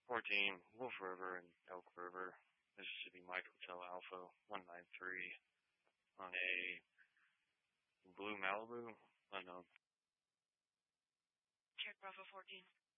14, Wolf River and Elk River, Mississippi Mike Hotel Alpha 193 on a Blue Malibu, unknown. Check Bravo 14.